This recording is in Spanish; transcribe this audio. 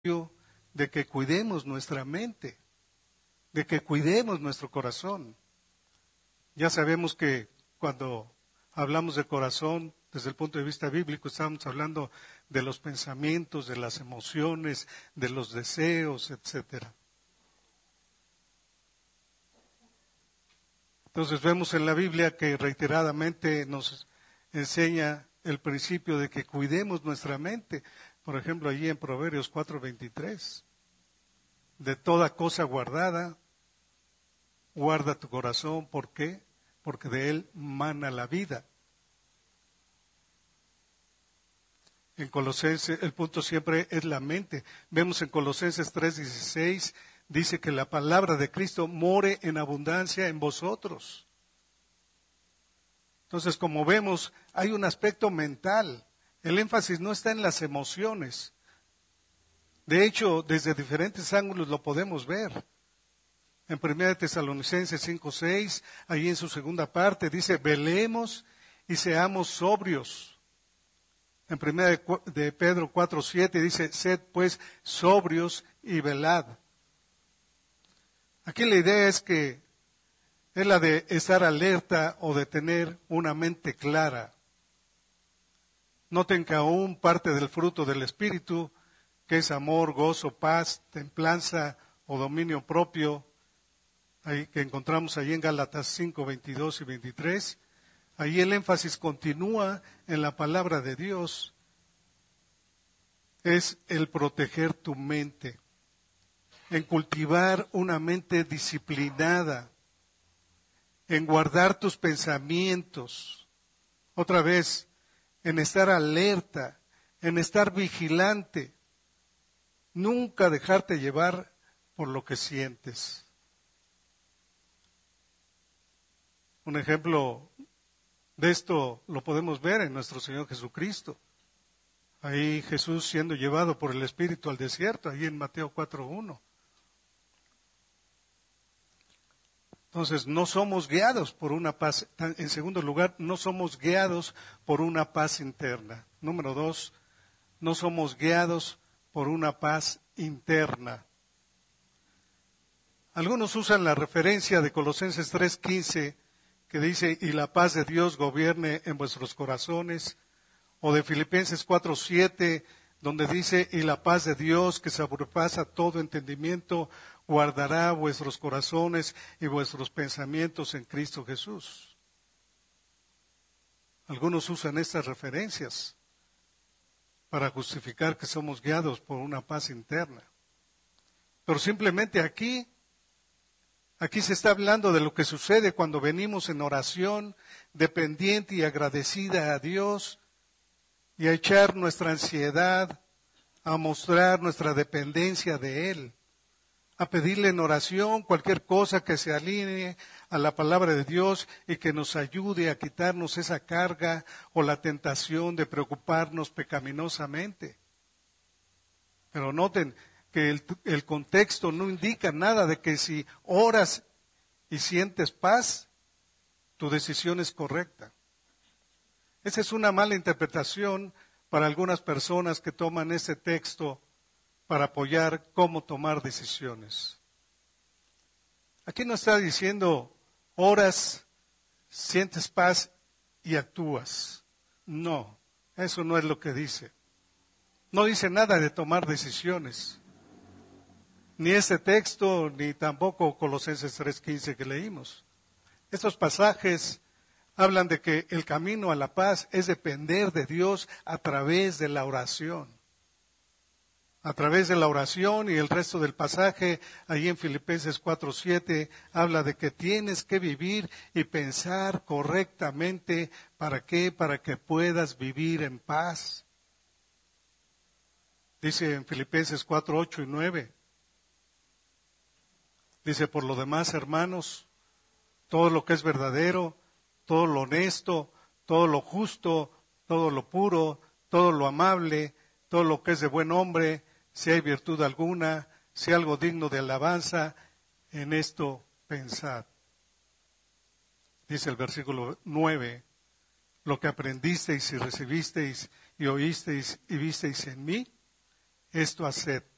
de que cuidemos nuestra mente, de que cuidemos nuestro corazón. Ya sabemos que cuando hablamos de corazón, desde el punto de vista bíblico, estamos hablando de los pensamientos, de las emociones, de los deseos, etcétera. Entonces vemos en la Biblia que reiteradamente nos enseña el principio de que cuidemos nuestra mente. Por ejemplo, allí en Proverbios 4:23, de toda cosa guardada, guarda tu corazón. ¿Por qué? Porque de él mana la vida. En Colosenses, el punto siempre es la mente. Vemos en Colosenses 3:16, dice que la palabra de Cristo more en abundancia en vosotros. Entonces, como vemos, hay un aspecto mental. El énfasis no está en las emociones. De hecho, desde diferentes ángulos lo podemos ver. En 1 Tesalonicenses 5:6, ahí en su segunda parte, dice, velemos y seamos sobrios. En 1 de Pedro 4:7 dice, sed pues sobrios y velad. Aquí la idea es la de estar alerta o de tener una mente clara. Noten que aún parte del fruto del Espíritu, que es amor, gozo, paz, templanza o dominio propio, que encontramos ahí en Gálatas 5:22 y 23, ahí el énfasis continúa en la palabra de Dios, es el proteger tu mente, en cultivar una mente disciplinada, en guardar tus pensamientos, otra vez, en estar alerta, en estar vigilante, nunca dejarte llevar por lo que sientes. Un ejemplo de esto lo podemos ver en nuestro Señor Jesucristo. Ahí Jesús siendo llevado por el Espíritu al desierto, ahí en Mateo 4:1. Entonces, no somos guiados por una paz. En segundo lugar, no somos guiados por una paz interna. Número 2, no somos guiados por una paz interna. Algunos usan la referencia de Colosenses 3:15, que dice, y la paz de Dios gobierne en vuestros corazones, o de Filipenses 4:7, donde dice, y la paz de Dios que sobrepasa todo entendimiento, guardará vuestros corazones y vuestros pensamientos en Cristo Jesús. Algunos usan estas referencias para justificar que somos guiados por una paz interna. Pero simplemente aquí se está hablando de lo que sucede cuando venimos en oración, dependiente y agradecida a Dios, y a echar nuestra ansiedad, a mostrar nuestra dependencia de Él, a pedirle en oración cualquier cosa que se alinee a la palabra de Dios y que nos ayude a quitarnos esa carga o la tentación de preocuparnos pecaminosamente. Pero noten que el contexto no indica nada de que si oras y sientes paz, tu decisión es correcta. Esa es una mala interpretación para algunas personas que toman ese texto para apoyar cómo tomar decisiones. Aquí no está diciendo oras, sientes paz y actúas. No, eso no es lo que dice. No dice nada de tomar decisiones. Ni este texto, ni tampoco Colosenses 3:15 que leímos. Estos pasajes hablan de que el camino a la paz es depender de Dios a través de la oración. A través de la oración, y el resto del pasaje, ahí en Filipenses 4:7, habla de que tienes que vivir y pensar correctamente. ¿Para qué? Para que puedas vivir en paz. Dice en Filipenses 4:8 y 9. Dice, por lo demás, hermanos, todo lo que es verdadero, todo lo honesto, todo lo justo, todo lo puro, todo lo amable, todo lo que es de buen nombre, si hay virtud alguna, si algo digno de alabanza, en esto pensad. Dice el versículo 9, lo que aprendisteis y recibisteis y oísteis y visteis en mí, esto haced,